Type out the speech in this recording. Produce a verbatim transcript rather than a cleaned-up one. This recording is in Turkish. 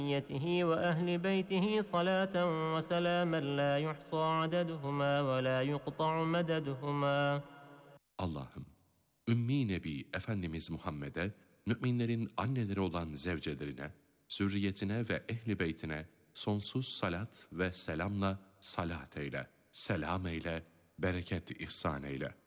ذريته وأهل بيته صلاة وسلاما لا يحصى عددهما ولا يقطع مددهما. Allah'ım, Ümmi Nebi Efendimiz Muhammed'e, müminlerin anneleri olan zevcelerine, zürriyetine ve ehli beytine sonsuz salat ve selamla salat eyle, selam eyle, bereket ihsan eyle.